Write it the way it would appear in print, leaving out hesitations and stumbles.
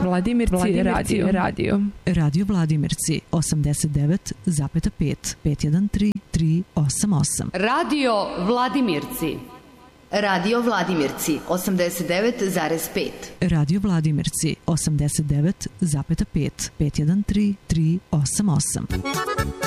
Vladimirci radio. Radio Vladimirci 89,5 513 388. Radio Vladimirci. Radio Vladimirci 89,5. Radio Vladimirci 89,5 513 388.